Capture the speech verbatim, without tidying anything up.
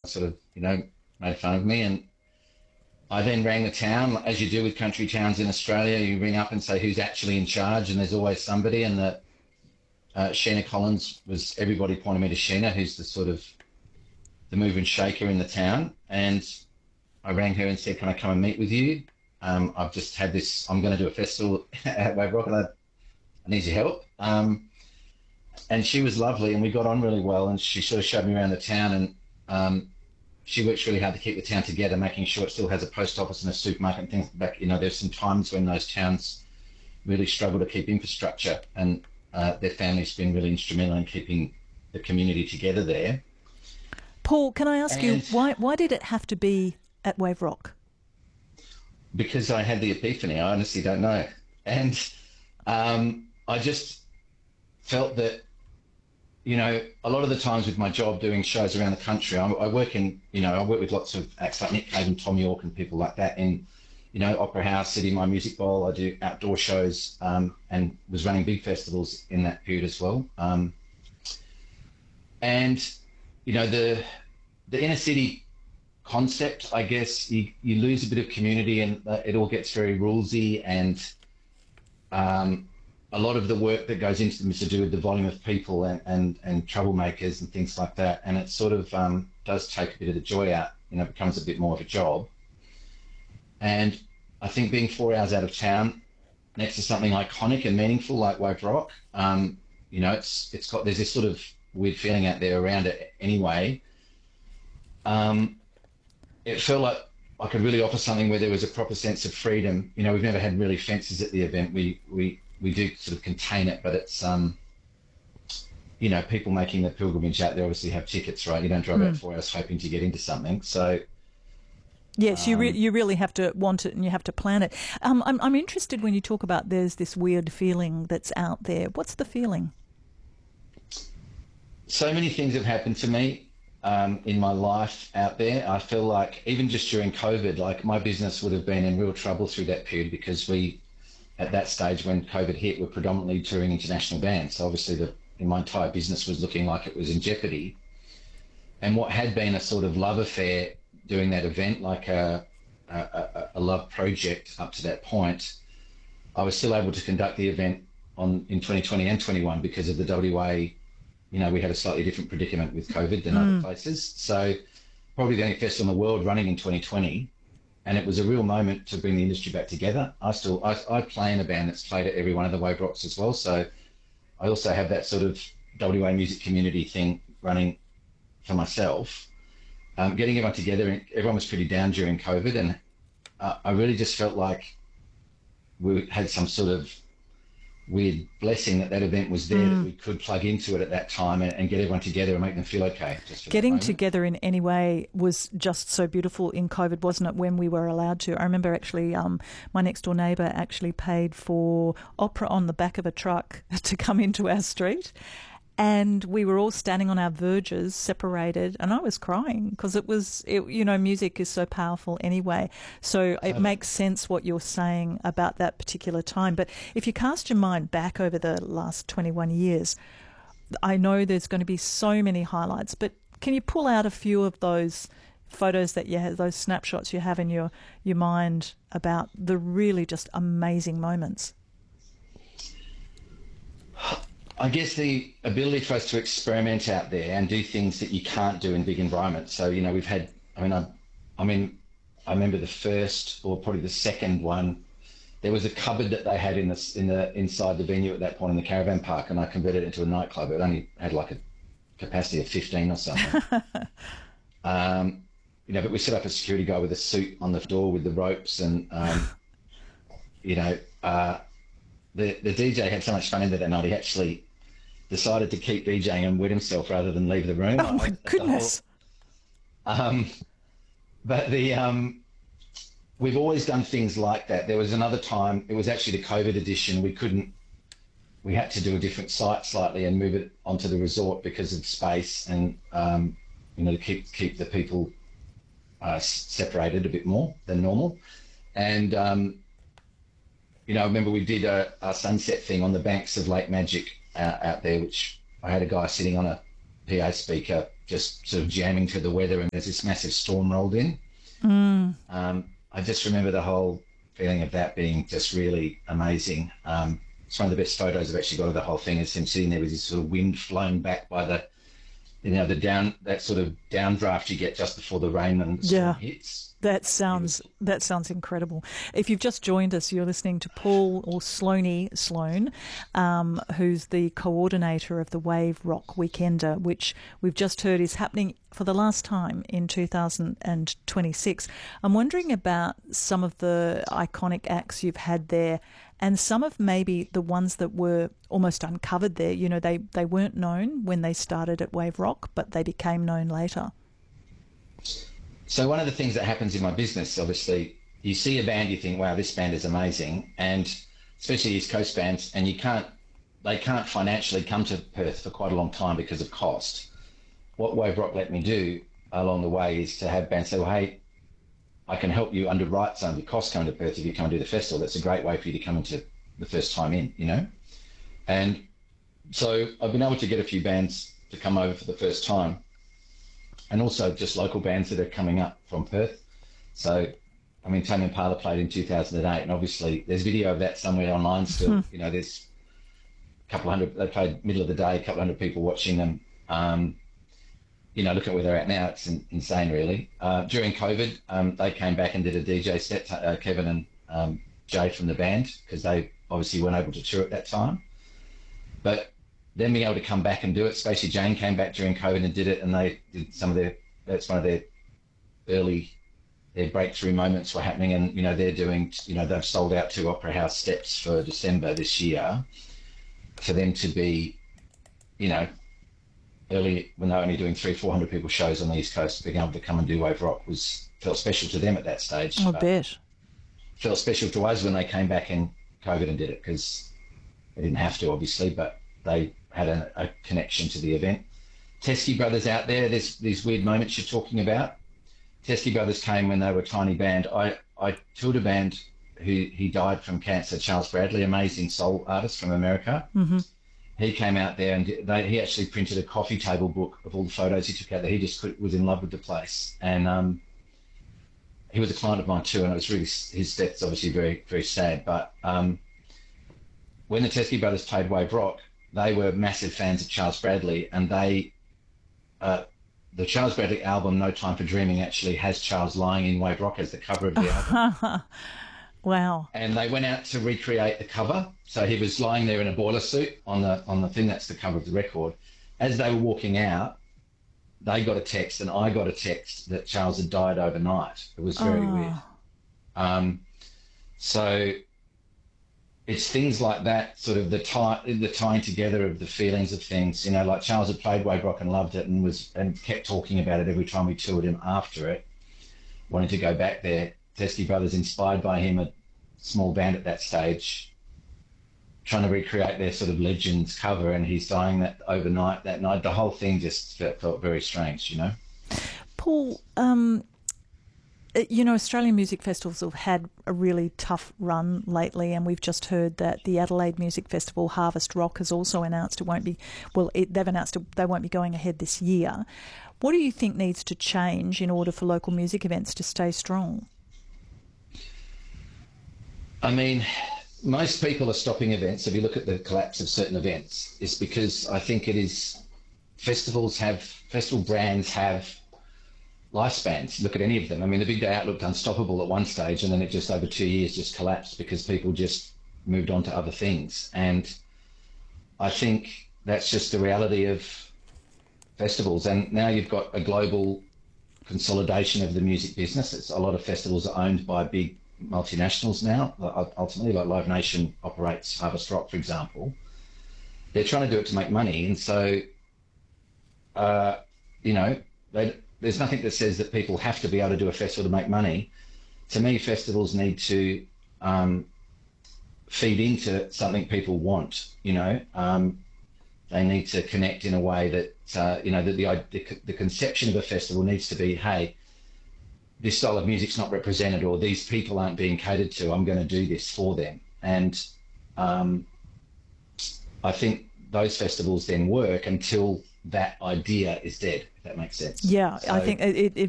sort of, you know, made fun of me. And I then rang the town, as you do with country towns in Australia. You ring up and say who's actually in charge, and there's always somebody. And the uh, Sheena Collins was, everybody pointed me to Sheena, who's the sort of the mover and shaker in the town. And I rang her and said, can I come and meet with you? Um, I've just had this, I'm going to do a festival at Wave Rock and I, I need your help. Um, and she was lovely and we got on really well, and she sort of showed me around the town, and um, she works really hard to keep the town together, making sure it still has a post office and a supermarket and things back. You know, there's some times when those towns really struggle to keep infrastructure, and uh, their family's been really instrumental in keeping the community together there. Paul, can I ask and you, why why did it have to be at Wave Rock? Because I had the epiphany. I honestly don't know. And um, I just felt that, you know, a lot of the times with my job doing shows around the country, I, I work in, you know, I work with lots of acts like Nick Cave and Tom York and people like that in, you know, Opera House, City My Music Bowl. I do outdoor shows um, and was running big festivals in that period as well. Um, and, you know, the the inner city concept, I guess, you, you lose a bit of community and uh, it all gets very rulesy, and um, a lot of the work that goes into them is to do with the volume of people and, and, and troublemakers and things like that. And it sort of um, does take a bit of the joy out, you know, it becomes a bit more of a job. And I think being four hours out of town next to something iconic and meaningful like Wave Rock, um, you know, it's it's got, there's this sort of weird feeling out there around it anyway. Um, it felt like I could really offer something where there was a proper sense of freedom. You know, we've never had really fences at the event. We we we do sort of contain it, but it's um, you know, people making the pilgrimage out there obviously have tickets, right? You don't drive mm. out four hours hoping to get into something. So yes, um, you re- you really have to want it and you have to plan it. Um, I'm I'm interested when you talk about there's this weird feeling that's out there. What's the feeling? So many things have happened to me. Um, in my life out there. I feel like even just during COVID, like my business would have been in real trouble through that period, because we, at that stage when COVID hit, were predominantly touring international bands. So obviously the, my entire business was looking like it was in jeopardy. And what had been a sort of love affair doing that event, like a, a, a love project up to that point, I was still able to conduct the event on in twenty twenty and twenty-one because of the W A. You know, we had a slightly different predicament with COVID than mm. other places. So probably the only festival in the world running in twenty twenty. And it was a real moment to bring the industry back together. I still, I, I play in a band that's played at every one of the Wave Rocks as well. So I also have that sort of W A music community thing running for myself. Um, getting everyone together, everyone was pretty down during COVID. And uh, I really just felt like we had some sort of weird blessing that that event was there, mm. that we could plug into it at that time and, and get everyone together and make them feel okay. Just Getting together in any way was just so beautiful in COVID, wasn't it, when we were allowed to? I remember actually um, my next door neighbour actually paid for opera on the back of a truck to come into our street. And we were all standing on our verges, separated, and I was crying because it was, it, you know, music is so powerful anyway. So it oh. makes sense what you're saying about that particular time. But if you cast your mind back over the last twenty-one years, I know there's going to be so many highlights, but can you pull out a few of those photos that you have, those snapshots you have in your, your mind about the really just amazing moments? I guess the ability for us to experiment out there and do things that you can't do in big environments. So, you know, we've had, I mean, I, I mean, I remember the first or probably the second one, there was a cupboard that they had in the, in the, inside the venue at that point in the caravan park, and I converted it into a nightclub. It only had like a capacity of fifteen or something. um, you know, but we set up a security guy with a suit on the door with the ropes, and, um, you know, uh, the, the D J had so much fun in there that night, he actually decided to keep DJing and wet himself rather than leave the room. Oh my goodness. Whole, um, but the um, we've always done things like that. There was another time, it was actually the COVID edition, we couldn't, we had to do a different site slightly and move it onto the resort because of space and, um, you know, to keep, keep the people uh, separated a bit more than normal. And, um, you know, I remember we did a, a sunset thing on the banks of Lake Magic uh, out there, which I had a guy sitting on a P A speaker just sort of jamming through the weather, and there's this massive storm rolled in. Mm. Um, I just remember the whole feeling of that being just really amazing. Um, it's one of the best photos I've actually got of the whole thing, is him sitting there with his sort of wind flown back by the, you know, the down, that sort of downdraft you get just before the rain and the storm Yeah. hits. That sounds that sounds incredible. If you've just joined us, you're listening to Paul, or Sloaney Sloan, um, who's the coordinator of the Wave Rock Weekender, which we've just heard is happening for the last time in two thousand twenty-six. I'm wondering about some of the iconic acts you've had there, and some of maybe the ones that were almost uncovered there. You know, they, they weren't known when they started at Wave Rock, but they became known later. So one of the things that happens in my business, obviously, you see a band, you think, wow, this band is amazing, and especially East Coast bands, and you can't, they can't financially come to Perth for quite a long time because of cost. What Wave Rock let me do along the way is to have bands say, well, hey, I can help you underwrite some of your costs coming to Perth if you come and do the festival. That's a great way for you to come into the first time in, you know? And so I've been able to get a few bands to come over for the first time, and also just local bands that are coming up from Perth. So, I mean, Tame Impala played in two thousand eight, and obviously there's video of that somewhere online still. Mm-hmm. You know, there's a couple hundred, they played middle of the day, a couple hundred people watching them. Um, you know, look at where they're at now, it's in, insane, really. Uh, during COVID, um, they came back and did a D J set, uh, Kevin and um, Jay from the band, because they obviously weren't able to tour at that time. But then being able to come back and do it, Spacey Jane came back during COVID and did it, and they did some of their, that's one of their early, their breakthrough moments were happening, and, you know, they're doing, you know, they've sold out two Opera House steps for December this year. For them to be, you know, early, when they were only doing three, four hundred people shows on the East Coast, being able to come and do Wave Rock was, felt special to them at that stage. I bet. Felt special to us when they came back in COVID and did it, because they didn't have to, obviously, but they had a, a connection to the event. Teskey Brothers out there, there's these weird moments you're talking about. Teskey Brothers came when they were a tiny band. I, I toured a band who he died from cancer, Charles Bradley, amazing soul artist from America. Mm-hmm. He came out there and they, he actually printed a coffee table book of all the photos he took out there. He just could, was in love with the place. And um, he was a client of mine too, and it was really, his death's obviously very, very sad. But um, when the Teskey Brothers played Wave Rock, they were massive fans of Charles Bradley, and they, uh, the Charles Bradley album, No Time for Dreaming, actually has Charles lying in Wave Rock as the cover of the album. Wow. And they went out to recreate the cover. So he was lying there in a boiler suit on the on the thing, that's the cover of the record. As they were walking out, they got a text, and I got a text that Charles had died overnight. It was very oh. weird. Um, so it's things like that, sort of the tie, the tying together of the feelings of things. You know, like Charles had played Wave Rock and loved it, and was and kept talking about it every time we toured him after it, wanting to go back there. Teskey Brothers, inspired by him, a small band at that stage, trying to recreate their sort of Legends cover, and he's dying that overnight, that night. The whole thing just felt, felt very strange, you know. Paul, um, you know, Australian music festivals have had a really tough run lately, and we've just heard that the Adelaide Music Festival, Harvest Rock, has also announced it won't be, well, it, they've announced it, they won't be going ahead this year. What do you think needs to change in order for local music events to stay strong? I mean, most people are stopping events. If you look at the collapse of certain events, it's because I think it is, festivals have, festival brands have lifespans. Look at any of them. I mean, the Big Day Out looked unstoppable at one stage, and then it just over two years just collapsed because people just moved on to other things. And I think that's just the reality of festivals. And now you've got a global consolidation of the music business. It's, a lot of festivals are owned by big multinationals now. Ultimately, like Live Nation operates Harvest Rock, for example. They're trying to do it to make money, and so uh, you know, they, there's nothing that says that people have to be able to do a festival to make money. To me, festivals need to um, feed into something people want. You know, um, they need to connect in a way that uh, you know that the, the the conception of a festival needs to be, hey, this style of music's not represented, or these people aren't being catered to, I'm going to do this for them. And um, I think those festivals then work until that idea is dead, if that makes sense. Yeah, So, I think it, it